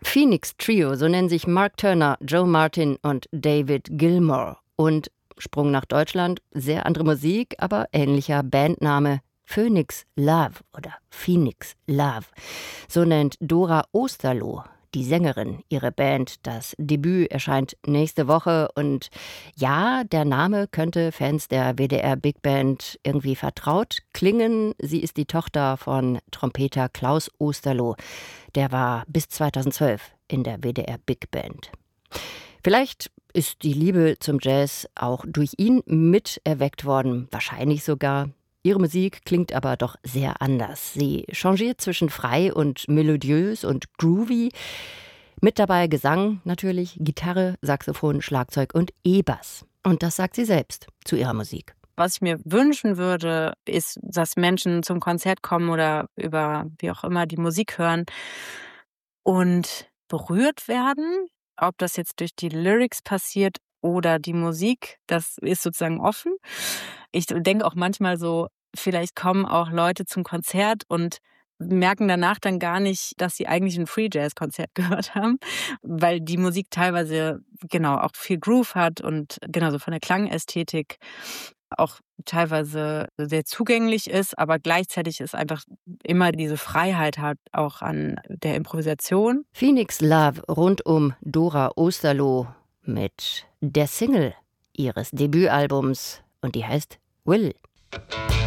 Phoenix Trio, so nennen sich Mark Turner, Joe Martin und David Gilmour. Und Sprung nach Deutschland, sehr andere Musik, aber ähnlicher Bandname. Phoenix Love oder Phoenix Love. So nennt Dora Osterloh, die Sängerin, ihre Band. Das Debüt erscheint nächste Woche und ja, der Name könnte Fans der WDR Big Band irgendwie vertraut klingen. Sie ist die Tochter von Trompeter Klaus Osterloh. Der war bis 2012 in der WDR Big Band. Vielleicht ist die Liebe zum Jazz auch durch ihn mit erweckt worden, wahrscheinlich sogar. Ihre Musik klingt aber doch sehr anders. Sie changiert zwischen frei und melodiös und groovy. Mit dabei Gesang natürlich, Gitarre, Saxophon, Schlagzeug und E-Bass. Und das sagt sie selbst zu ihrer Musik. Was ich mir wünschen würde, ist, dass Menschen zum Konzert kommen oder über wie auch immer die Musik hören und berührt werden. Ob das jetzt durch die Lyrics passiert oder die Musik, das ist sozusagen offen. Ich denke auch manchmal so, vielleicht kommen auch Leute zum Konzert und merken danach dann gar nicht, dass sie eigentlich ein Free-Jazz-Konzert gehört haben, weil die Musik teilweise auch viel Groove hat und genauso von der Klangästhetik auch teilweise sehr zugänglich ist, aber gleichzeitig ist einfach immer diese Freiheit hat auch an der Improvisation. Phoenix Love rund um Dora Osterloh mit der Single ihres Debütalbums und die heißt Will.